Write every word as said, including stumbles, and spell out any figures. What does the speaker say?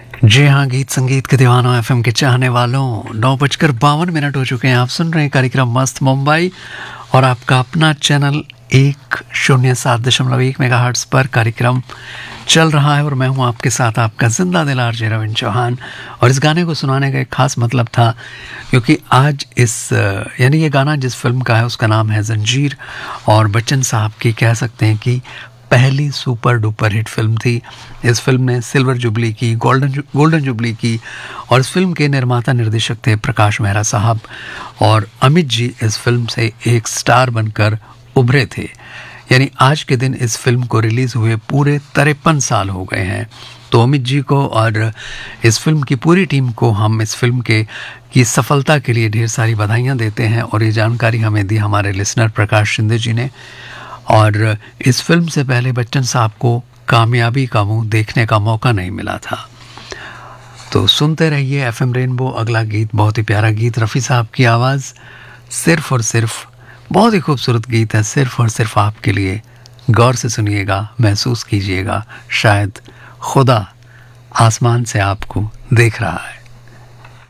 जी हाँ, गीत संगीत के दीवानों, एफएम के चाहने वालों, नौ बजकर बावन मिनट हो चुके हैं। आप सुन रहे हैं कार्यक्रम मस्त मुंबई और आपका अपना चैनल एक शून्य सात दशमलव एक मेगा हर्ट्स पर कार्यक्रम चल रहा है और मैं हूँ आपके साथ आपका जिंदा दिल आरजे रविंद्र चौहान। और इस गाने को सुनाने का एक खास मतलब था क्योंकि आज इस यानी ये गाना जिस फिल्म का है उसका नाम है जंजीर और बच्चन साहब की कह सकते हैं कि पहली सुपर डुपर हिट फिल्म थी। इस फिल्म ने सिल्वर जुबली की, गोल्डन गोल्डन जुबली की और इस फिल्म के निर्माता निर्देशक थे प्रकाश मेहरा साहब और अमित जी इस फिल्म से एक स्टार बनकर उभरे थे। यानी आज के दिन इस फिल्म को रिलीज़ हुए पूरे तिरपन साल हो गए हैं। तो अमित जी को और इस फिल्म की पूरी टीम को हम इस फिल्म के की सफलता के लिए ढेर सारी बधाइयाँ देते हैं और ये जानकारी हमें दी हमारे लिसनर प्रकाश शिंदे जी ने। और इस फिल्म से पहले बच्चन साहब को कामयाबी का मुंह देखने का मौका नहीं मिला था। तो सुनते रहिए एफएम रेनबो। अगला गीत बहुत ही प्यारा गीत, रफ़ी साहब की आवाज़, सिर्फ और सिर्फ बहुत ही खूबसूरत गीत है, सिर्फ और सिर्फ आपके लिए। गौर से सुनिएगा, महसूस कीजिएगा, शायद खुदा आसमान से आपको देख रहा है।